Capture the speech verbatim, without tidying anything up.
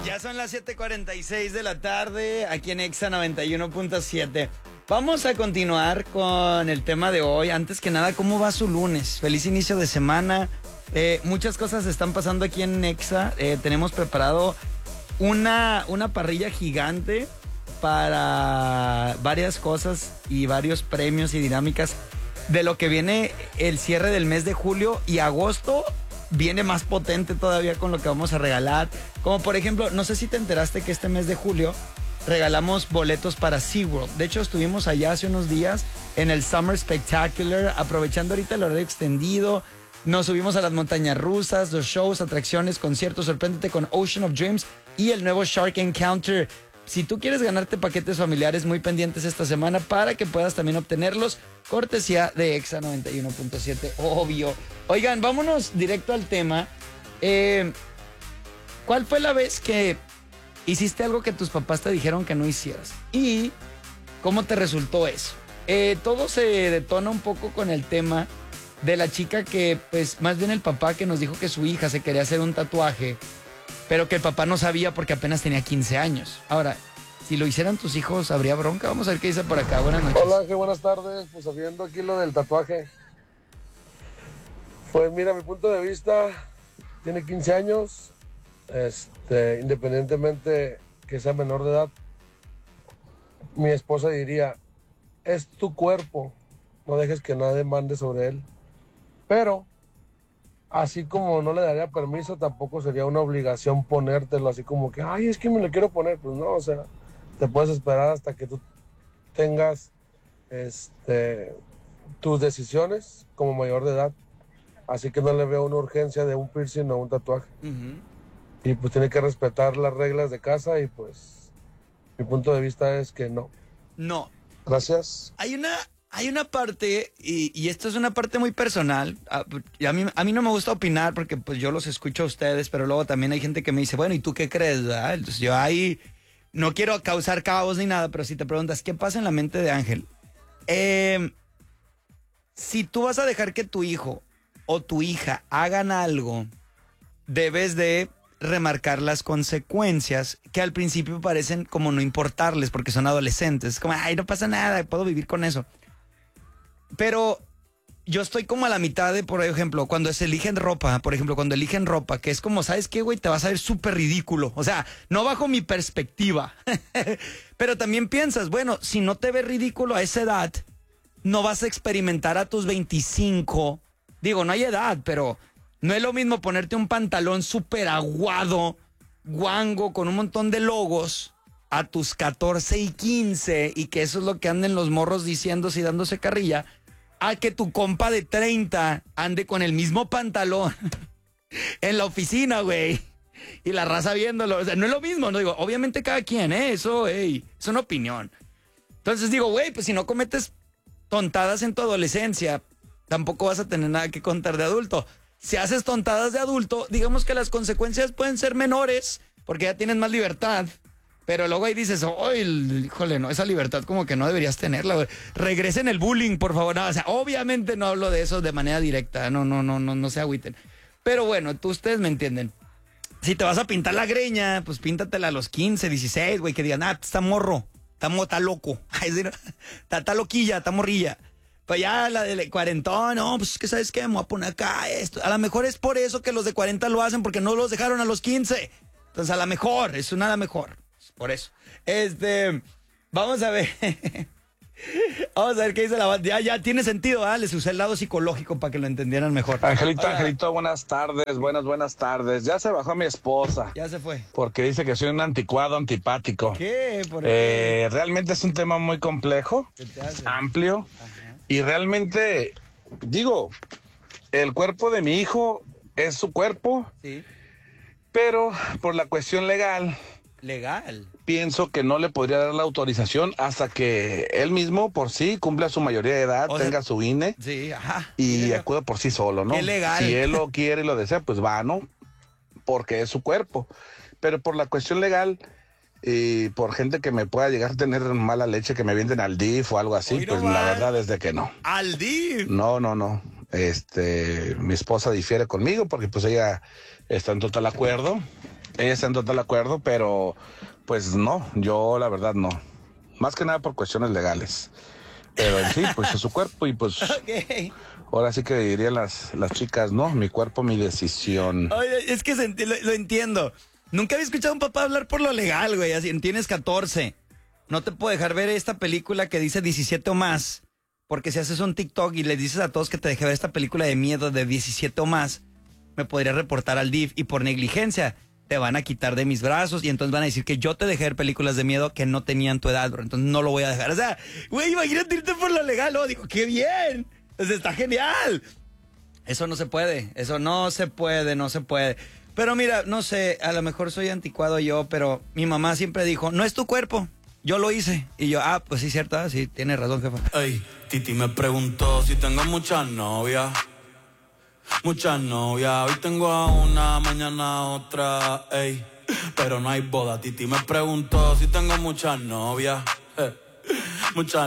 Ya son las siete cuarenta y seis de la tarde aquí en Exa noventa y uno punto siete. Vamos a continuar con el tema de hoy. Antes que nada, ¿cómo va su lunes? Feliz inicio de semana. Eh, muchas cosas están pasando aquí en Exa. Eh, tenemos preparado una, una parrilla gigante para varias cosas y varios premios y dinámicas de lo que viene el cierre del mes de julio y agosto. Viene más potente todavía con lo que vamos a regalar. Como por ejemplo, no sé si te enteraste que este mes de julio regalamos boletos para SeaWorld. De hecho, estuvimos allá hace unos días en el Summer Spectacular, aprovechando ahorita el horario extendido. Nos subimos a las montañas rusas, los shows, atracciones, conciertos. Sorpréndete con Ocean of Dreams y el nuevo Shark Encounter. Si tú quieres ganarte paquetes familiares, muy pendientes esta semana para que puedas también obtenerlos. Cortesía de Exa noventa y uno punto siete, obvio. Oigan, vámonos directo al tema. Eh, ¿Cuál fue la vez que hiciste algo que tus papás te dijeron que no hicieras? ¿Y cómo te resultó eso? Eh, todo se detona un poco con el tema de la chica que, pues, más bien el papá que nos dijo que su hija se quería hacer un tatuaje, pero que el papá no sabía porque apenas tenía quince años. Ahora, si lo hicieran tus hijos, ¿habría bronca? Vamos a ver qué dice por acá. Buenas noches. Hola, qué buenas tardes. Pues viendo aquí lo del tatuaje. Pues mira, mi punto de vista, tiene quince años. Este, independientemente que sea menor de edad, mi esposa diría, es tu cuerpo, no dejes que nadie mande sobre él. Pero, así como no le daría permiso, tampoco sería una obligación ponértelo así como que, ay, es que me lo quiero poner. Pues no, o sea, te puedes esperar hasta que tú tengas este, tus decisiones como mayor de edad. Así que no le veo una urgencia de un piercing o un tatuaje. Uh-huh. Y pues tiene que respetar las reglas de casa y pues mi punto de vista es que no. No. Gracias. Hay una... Hay una parte, y, y esto es una parte muy personal, a, a, mí, a mí no me gusta opinar porque pues yo los escucho a ustedes, pero luego también hay gente que me dice, bueno, ¿y tú qué crees? ¿Verdad? Entonces yo ahí no quiero causar caos ni nada, pero si te preguntas, ¿qué pasa en la mente de Ángel? Eh, si tú vas a dejar que tu hijo o tu hija hagan algo, debes de remarcar las consecuencias que al principio parecen como no importarles porque son adolescentes. Es como, ay, no pasa nada, puedo vivir con eso. Pero yo estoy como a la mitad de, por ejemplo, cuando se eligen ropa, por ejemplo, cuando eligen ropa, que es como, ¿sabes qué, güey? Te vas a ver súper ridículo. O sea, no bajo mi perspectiva. Pero también piensas, bueno, si no te ves ridículo a esa edad, no vas a experimentar a tus veinticinco. Digo, no hay edad, pero no es lo mismo ponerte un pantalón súper aguado, guango, con un montón de logos, a tus catorce y quince, y que eso es lo que anden los morros diciéndose y dándose carrilla, a que tu compa de treinta ande con el mismo pantalón en la oficina, güey, y la raza viéndolo. O sea, no es lo mismo, no digo, obviamente cada quien, ¿eh? Eso, ey, es una opinión. Entonces digo, güey, pues si no cometes tontadas en tu adolescencia, tampoco vas a tener nada que contar de adulto. Si haces tontadas de adulto, digamos que las consecuencias pueden ser menores, porque ya tienes más libertad. Pero luego ahí dices, oh, híjole, no, esa libertad como que no deberías tenerla, güey. Regresen el bullying, por favor. No, o sea, obviamente no hablo de eso de manera directa. No, no, no, no, no se agüiten. Pero bueno, tú, ustedes me entienden. Si te vas a pintar la greña, pues píntatela a los quince, dieciséis, güey, que digan, ah, está morro, está, mo, está loco. Está, está loquilla, está morrilla. Pues ya la de cuarentón, no, pues que sabes qué, me voy a poner acá esto. A lo mejor es por eso que los de cuarenta lo hacen, porque no los dejaron a los quince. Entonces a lo mejor, es una a lo mejor. Por eso. Este, vamos a ver. Vamos a ver qué dice la banda. Ya, ya tiene sentido, ¿ah? Les usé el lado psicológico para que lo entendieran mejor. Angelito, Hola. Angelito, buenas tardes, buenas, buenas tardes. Ya se bajó mi esposa. Ya se fue. Porque dice que soy un anticuado, antipático. ¿Qué? ¿Por eh, qué? Realmente es un tema muy complejo, ¿Qué te hace? amplio. Ajá. Y realmente, digo, el cuerpo de mi hijo es su cuerpo. Sí. Pero por la cuestión legal... Legal. Pienso que no le podría dar la autorización hasta que él mismo por sí cumpla su mayoría de edad, O sea, tenga su I N E sí, ajá. y Sí, acuda por sí solo, ¿no? Qué legal. Si él lo quiere y lo desea, pues va, ¿no? Porque es su cuerpo. Pero por la cuestión legal y por gente que me pueda llegar a tener mala leche, que me venden al D I F o algo así, Hoy no pues va. la verdad es de que no. ¿Al D I F? No, no, no. Este, mi esposa difiere conmigo porque pues ella está en total acuerdo. ella está en total acuerdo, pero pues no, yo la verdad no. Más que nada por cuestiones legales. Pero en sí, pues es su cuerpo y pues Ok. ahora sí que dirían las, las chicas, no, mi cuerpo, mi decisión. Oye, es que se enti- lo, lo entiendo. Nunca había escuchado a un papá hablar por lo legal, güey. Así, tienes catorce. No te puedo dejar ver esta película que dice diecisiete o más. Porque si haces un TikTok y le dices a todos que te deje ver esta película de miedo de diecisiete o más, me podría reportar al D I F y por negligencia te van a quitar de mis brazos y entonces van a decir que yo te dejé ver películas de miedo que no tenían tu edad, bro. Entonces no lo voy a dejar. O sea, güey, imagínate irte por lo legal. Oh, digo, qué bien. Pues está genial. Eso no se puede. Eso no se puede, no se puede. Pero mira, no sé, a lo mejor soy anticuado yo, pero mi mamá siempre dijo, no es tu cuerpo. Yo lo hice. Y yo, ah, pues sí, cierto, ah, sí, tienes razón, jefa. Ey, Titi me preguntó si tengo muchas novias. Muchas novias, hoy tengo a una, mañana a otra, ey. Pero no hay boda, Titi me preguntó si tengo muchas novias. Eh, muchas